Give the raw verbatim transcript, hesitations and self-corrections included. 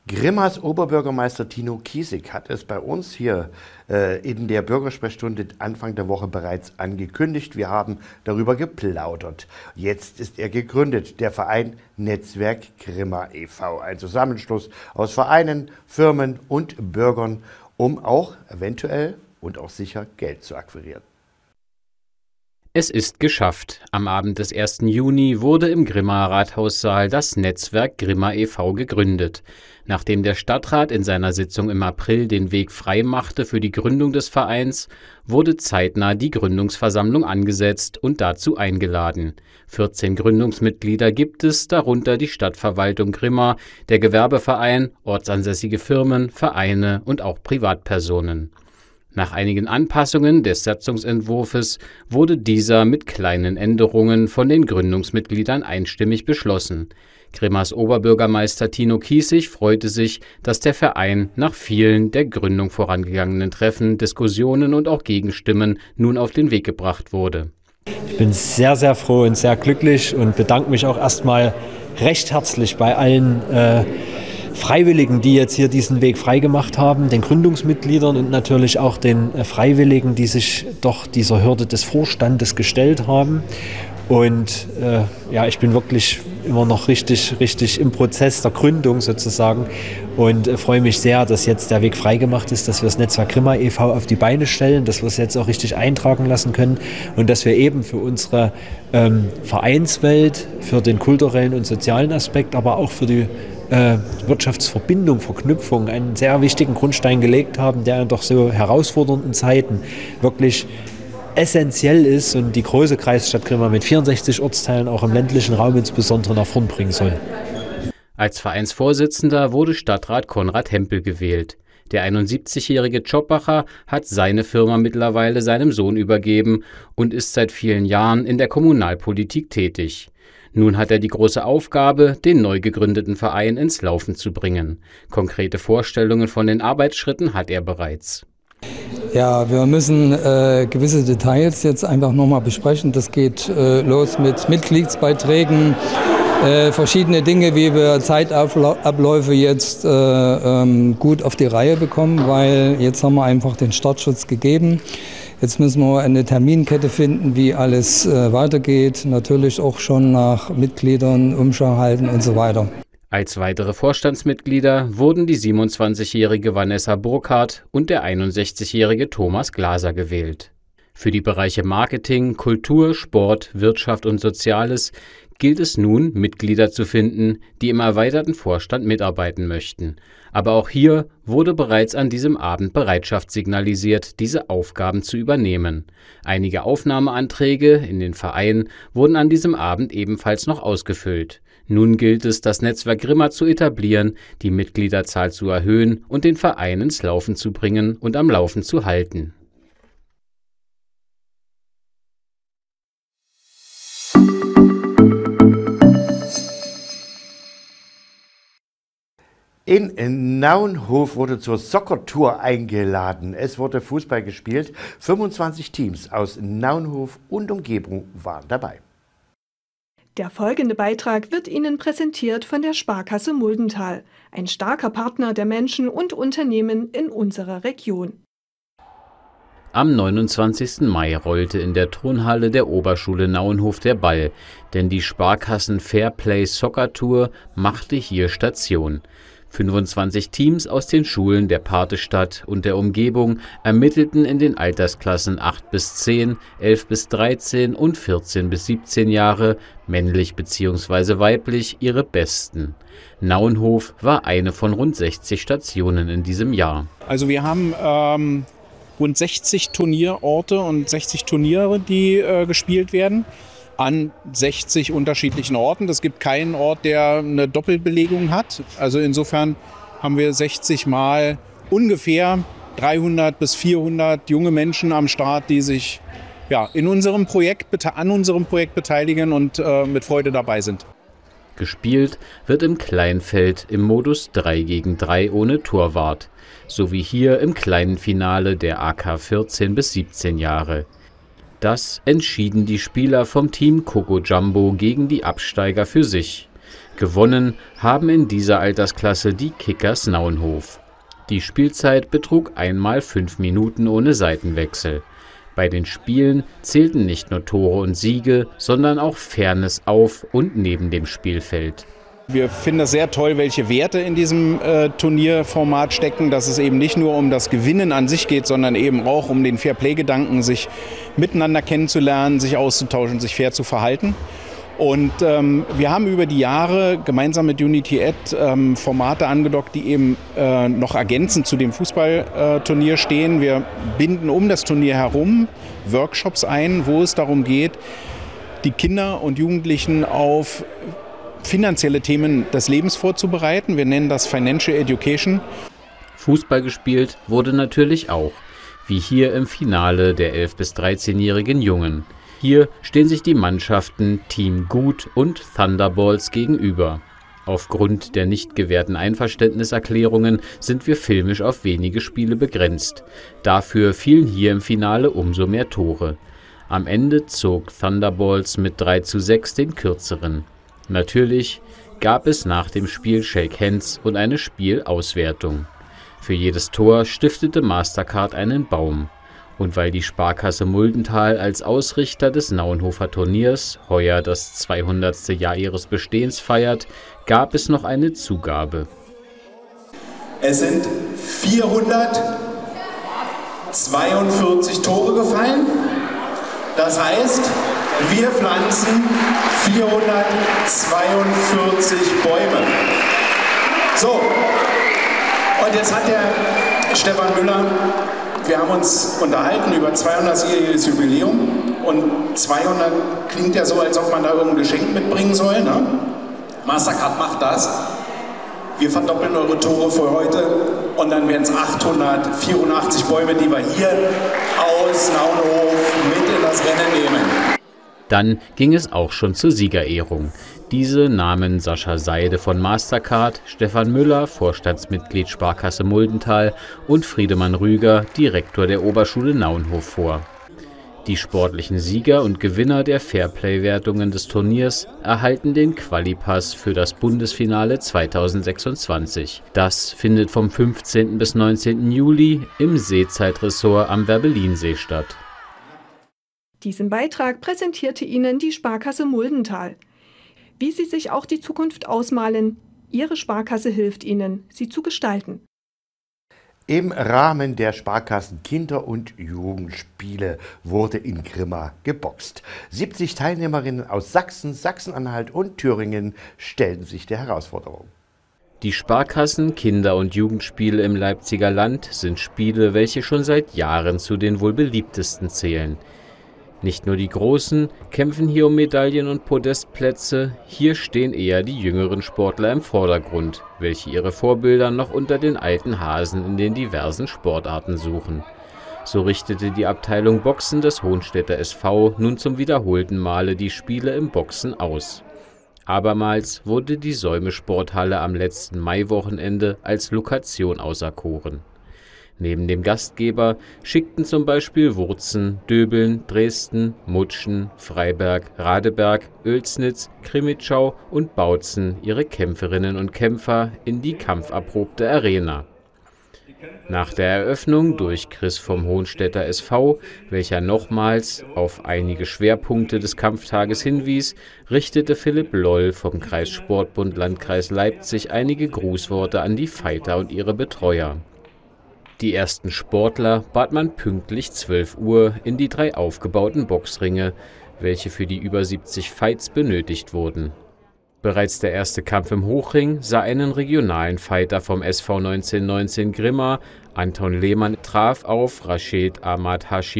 Grimmas Oberbürgermeister Tino Kiesig hat es bei uns hier äh, in der Bürgersprechstunde Anfang der Woche bereits angekündigt. Wir haben darüber geplaudert. Jetzt ist er gegründet, der Verein Netzwerk Grimma e V Ein Zusammenschluss aus Vereinen, Firmen und Bürgern, um auch eventuell und auch sicher Geld zu akquirieren. Es ist geschafft. Am Abend des ersten Juni wurde im Grimmaer Rathaussaal das Netzwerk Grimma e V gegründet. Nachdem der Stadtrat in seiner Sitzung im April den Weg frei machte für die Gründung des Vereins, wurde zeitnah die Gründungsversammlung angesetzt und dazu eingeladen. vierzehn Gründungsmitglieder gibt es, darunter die Stadtverwaltung Grimma, der Gewerbeverein, ortsansässige Firmen, Vereine und auch Privatpersonen. Nach einigen Anpassungen des Satzungsentwurfs wurde dieser mit kleinen Änderungen von den Gründungsmitgliedern einstimmig beschlossen. Grimmas Oberbürgermeister Tino Kiesig freute sich, dass der Verein nach vielen der Gründung vorangegangenen Treffen, Diskussionen und auch Gegenstimmen nun auf den Weg gebracht wurde. Ich bin sehr, sehr froh und sehr glücklich und bedanke mich auch erstmal recht herzlich bei allen äh, Freiwilligen, die jetzt hier diesen Weg freigemacht haben, den Gründungsmitgliedern und natürlich auch den äh, Freiwilligen, die sich doch dieser Hürde des Vorstandes gestellt haben. Und äh, ja, ich bin wirklich immer noch richtig, richtig im Prozess der Gründung sozusagen und äh, freue mich sehr, dass jetzt der Weg freigemacht ist, dass wir das Netzwerk Grimma e V auf die Beine stellen, dass wir es jetzt auch richtig eintragen lassen können und dass wir eben für unsere ähm, Vereinswelt, für den kulturellen und sozialen Aspekt, aber auch für die äh, Wirtschaftsverbindung, Verknüpfung einen sehr wichtigen Grundstein gelegt haben, der in doch so herausfordernden Zeiten wirklich essentiell ist und die große Kreisstadt Grimma mit vierundsechzig Ortsteilen auch im ländlichen Raum insbesondere nach vorn bringen soll. Als Vereinsvorsitzender wurde Stadtrat Konrad Hempel gewählt. Der einundsiebzigjährige Tschobacher hat seine Firma mittlerweile seinem Sohn übergeben und ist seit vielen Jahren in der Kommunalpolitik tätig. Nun hat er die große Aufgabe, den neu gegründeten Verein ins Laufen zu bringen. Konkrete Vorstellungen von den Arbeitsschritten hat er bereits. Ja, wir müssen äh, gewisse Details jetzt einfach nochmal besprechen. Das geht äh, los mit Mitgliedsbeiträgen, äh, verschiedene Dinge, wie wir Zeitabläufe jetzt äh, ähm, gut auf die Reihe bekommen, weil jetzt haben wir einfach den Startschuss gegeben. Jetzt müssen wir eine Terminkette finden, wie alles äh, weitergeht. Natürlich auch schon nach Mitgliedern Umschau halten und so weiter. Als weitere Vorstandsmitglieder wurden die siebenundzwanzigjährige Vanessa Burkhardt und der einundsechzigjährige Thomas Glaser gewählt. Für die Bereiche Marketing, Kultur, Sport, Wirtschaft und Soziales gilt es nun, Mitglieder zu finden, die im erweiterten Vorstand mitarbeiten möchten. Aber auch hier wurde bereits an diesem Abend Bereitschaft signalisiert, diese Aufgaben zu übernehmen. Einige Aufnahmeanträge in den Verein wurden an diesem Abend ebenfalls noch ausgefüllt. Nun gilt es, das Netzwerk Grimma zu etablieren, die Mitgliederzahl zu erhöhen und den Verein ins Laufen zu bringen und am Laufen zu halten. In Naunhof wurde zur Soccer-Tour eingeladen. Es wurde Fußball gespielt. fünfundzwanzig Teams aus Naunhof und Umgebung waren dabei. Der folgende Beitrag wird Ihnen präsentiert von der Sparkasse Muldental, ein starker Partner der Menschen und Unternehmen in unserer Region. Am neunundzwanzigsten Mai rollte in der Turnhalle der Oberschule Naunhof der Ball, denn die Sparkassen Fairplay Soccer Tour machte hier Station. fünfundzwanzig Teams aus den Schulen der Patestadt und der Umgebung ermittelten in den Altersklassen acht bis zehn, elf bis dreizehn und vierzehn bis siebzehn Jahre, männlich bzw. weiblich, ihre Besten. Naunhof war eine von rund sechzig Stationen in diesem Jahr. Also wir haben ähm, rund sechzig Turnierorte und sechzig Turniere, die äh, gespielt werden. An sechzig unterschiedlichen Orten. Es gibt keinen Ort, der eine Doppelbelegung hat. Also insofern haben wir sechzig Mal ungefähr dreihundert bis vierhundert junge Menschen am Start, die sich ja, in unserem Projekt, an unserem Projekt beteiligen und äh, mit Freude dabei sind. Gespielt wird im Kleinfeld im Modus drei gegen drei ohne Torwart, sowie hier im kleinen Finale der A K vierzehn bis siebzehn Jahre. Das entschieden die Spieler vom Team Coco Jumbo gegen die Absteiger für sich. Gewonnen haben in dieser Altersklasse die Kickers Naunhof. Die Spielzeit betrug einmal fünf Minuten ohne Seitenwechsel. Bei den Spielen zählten nicht nur Tore und Siege, sondern auch Fairness auf und neben dem Spielfeld. Wir finden es sehr toll, welche Werte in diesem äh, Turnierformat stecken, dass es eben nicht nur um das Gewinnen an sich geht, sondern eben auch um den Fairplay-Gedanken, sich miteinander kennenzulernen, sich auszutauschen, sich fair zu verhalten. Und ähm, wir haben über die Jahre gemeinsam mit Unity Ed ähm, Formate angedockt, die eben äh, noch ergänzend zu dem Fußballturnier äh, stehen. Wir binden um das Turnier herum Workshops ein, wo es darum geht, die Kinder und Jugendlichen auf finanzielle Themen des Lebens vorzubereiten. Wir nennen das Financial Education. Fußball gespielt wurde natürlich auch, wie hier im Finale der elf- bis dreizehnjährigen Jungen. Hier stehen sich die Mannschaften Team Gut und Thunderballs gegenüber. Aufgrund der nicht gewährten Einverständniserklärungen sind wir filmisch auf wenige Spiele begrenzt. Dafür fielen hier im Finale umso mehr Tore. Am Ende zog Thunderballs mit drei zu sechs den kürzeren. Natürlich gab es nach dem Spiel Shake Hands und eine Spielauswertung. Für jedes Tor stiftete Mastercard einen Baum. Und weil die Sparkasse Muldental als Ausrichter des Naunhofer Turniers heuer das zweihundertste Jahr ihres Bestehens feiert, gab es noch eine Zugabe. Es sind vierhundertzweiundvierzig Tore gefallen. Das heißt, wir pflanzen vierhundertzweiundvierzig Bäume. So, und jetzt hat der Stefan Müller, wir haben uns unterhalten über zweihundertjähriges Jubiläum und zweihundert klingt ja so, als ob man da irgendein Geschenk mitbringen soll. Ne? Mastercard macht das. Wir verdoppeln eure Tore für heute und dann werden es achthundertvierundachtzig Bäume, die wir hier aus Naunhof mit in das Rennen nehmen. Dann ging es auch schon zur Siegerehrung. Diese nahmen Sascha Seide von Mastercard, Stefan Müller, Vorstandsmitglied Sparkasse Muldental und Friedemann Rüger, Direktor der Oberschule Naunhof vor. Die sportlichen Sieger und Gewinner der Fairplay-Wertungen des Turniers erhalten den Qualipass für das Bundesfinale zweitausendsechsundzwanzig. Das findet vom fünfzehnten bis neunzehnten Juli im Seezeitressort am Werbellinsee statt. Diesen Beitrag präsentierte Ihnen die Sparkasse Muldental. Wie Sie sich auch die Zukunft ausmalen, Ihre Sparkasse hilft Ihnen, sie zu gestalten. Im Rahmen der Sparkassen Kinder- und Jugendspiele wurde in Grimma geboxt. siebzig Teilnehmerinnen aus Sachsen, Sachsen-Anhalt und Thüringen stellten sich der Herausforderung. Die Sparkassen Kinder- und Jugendspiele im Leipziger Land sind Spiele, welche schon seit Jahren zu den wohl beliebtesten zählen. Nicht nur die Großen kämpfen hier um Medaillen und Podestplätze, hier stehen eher die jüngeren Sportler im Vordergrund, welche ihre Vorbilder noch unter den alten Hasen in den diversen Sportarten suchen. So richtete die Abteilung Boxen des Hohenstädter S V nun zum wiederholten Male die Spiele im Boxen aus. Abermals wurde die Säume-Sporthalle am letzten Maiwochenende als Lokation auserkoren. Neben dem Gastgeber schickten zum Beispiel Wurzen, Döbeln, Dresden, Mutschen, Freiberg, Radeberg, Oelsnitz, Krimitschau und Bautzen ihre Kämpferinnen und Kämpfer in die kampferprobte Arena. Nach der Eröffnung durch Chris vom Hohenstädter S V, welcher nochmals auf einige Schwerpunkte des Kampftages hinwies, richtete Philipp Loll vom Kreissportbund Landkreis Leipzig einige Grußworte an die Fighter und ihre Betreuer. Die ersten Sportler bat man pünktlich zwölf Uhr in die drei aufgebauten Boxringe, welche für die über siebzig Fights benötigt wurden. Bereits der erste Kampf im Hochring sah einen regionalen Fighter vom S V neunzehnhundertneunzehn Grimma, Anton Lehmann, traf auf Rashid Ahmad Hashi